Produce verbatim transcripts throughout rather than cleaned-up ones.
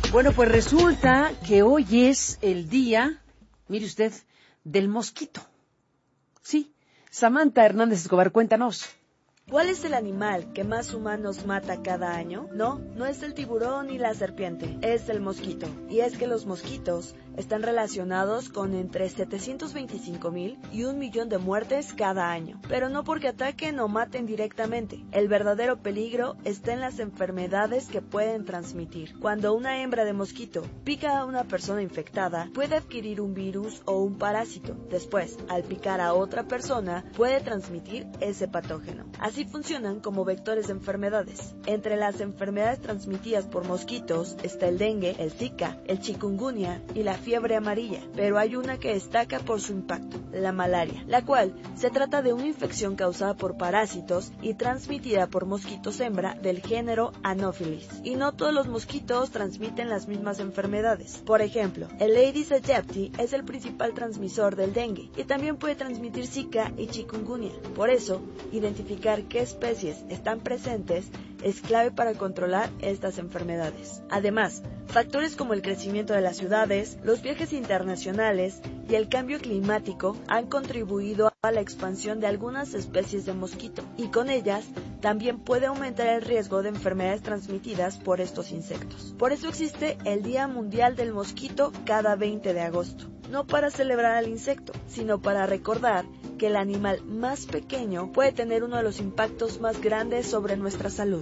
Bueno, pues resulta que hoy es el día, mire usted, del mosquito. Sí, Samantha Hernández Escobar, cuéntanos. ¿Cuál es el animal que más humanos mata cada año? No, no es el tiburón ni la serpiente, es el mosquito. Y es que los mosquitos están relacionados con entre setecientos veinticinco mil y un millón de muertes cada año. Pero no porque ataquen o maten directamente. El verdadero peligro está en las enfermedades que pueden transmitir. Cuando una hembra de mosquito pica a una persona infectada, puede adquirir un virus o un parásito. Después, al picar a otra persona, puede transmitir ese patógeno. Así funcionan como vectores de enfermedades. Entre las enfermedades transmitidas por mosquitos está el dengue, el zika, el chikungunya y la fiebre amarilla, pero hay una que destaca por su impacto, la malaria, la cual se trata de una infección causada por parásitos y transmitida por mosquitos hembra del género Anopheles. Y no todos los mosquitos transmiten las mismas enfermedades. Por ejemplo, el Aedes aegypti es el principal transmisor del dengue y también puede transmitir zika y chikungunya. Por eso, identificar qué especies están presentes es clave para controlar estas enfermedades. Además, factores como el crecimiento de las ciudades, los viajes internacionales y el cambio climático han contribuido a la expansión de algunas especies de mosquito, y con ellas también puede aumentar el riesgo de enfermedades transmitidas por estos insectos. Por eso existe el Día Mundial del Mosquito cada veinte de agosto. No para celebrar al insecto, sino para recordar que el animal más pequeño puede tener uno de los impactos más grandes sobre nuestra salud.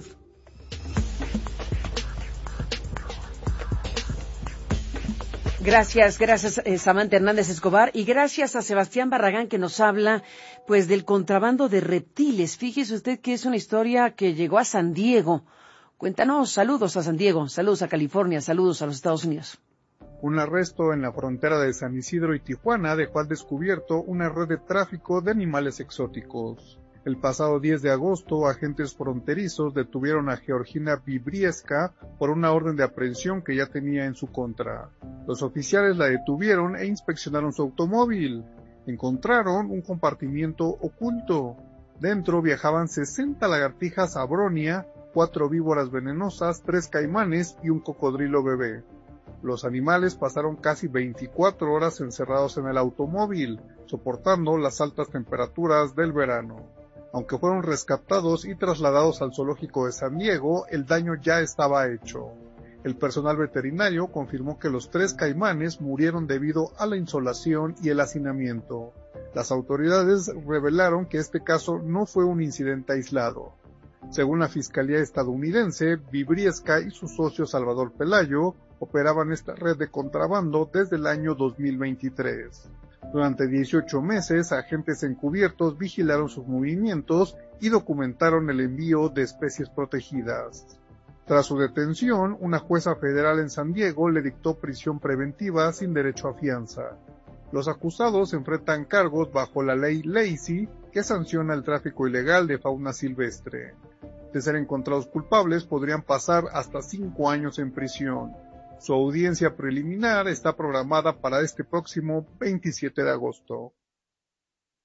Gracias, gracias eh, Samantha Hernández Escobar, y gracias a Sebastián Barragán, que nos habla pues del contrabando de reptiles. Fíjese usted que es una historia que llegó a San Diego. Cuéntanos, saludos a San Diego, saludos a California, saludos a los Estados Unidos. Un arresto en la frontera de San Isidro y Tijuana dejó al descubierto una red de tráfico de animales exóticos. El pasado diez de agosto, agentes fronterizos detuvieron a Georgina Vibriesca por una orden de aprehensión que ya tenía en su contra. Los oficiales la detuvieron e inspeccionaron su automóvil. Encontraron un compartimiento oculto. Dentro viajaban sesenta lagartijas abronia, cuatro víboras venenosas, tres caimanes y un cocodrilo bebé. Los animales pasaron casi veinticuatro horas encerrados en el automóvil, soportando las altas temperaturas del verano. Aunque fueron rescatados y trasladados al zoológico de San Diego, el daño ya estaba hecho. El personal veterinario confirmó que los tres caimanes murieron debido a la insolación y el hacinamiento. Las autoridades revelaron que este caso no fue un incidente aislado. Según la Fiscalía estadounidense, Vibriesca y su socio Salvador Pelayo operaban esta red de contrabando desde el año dos mil veintitrés. Durante dieciocho meses, agentes encubiertos vigilaron sus movimientos y documentaron el envío de especies protegidas. Tras su detención, una jueza federal en San Diego le dictó prisión preventiva sin derecho a fianza. Los acusados enfrentan cargos bajo la ley Lacey, que sanciona el tráfico ilegal de fauna silvestre. De ser encontrados culpables, podrían pasar hasta cinco años en prisión. Su audiencia preliminar está programada para este próximo veintisiete de agosto.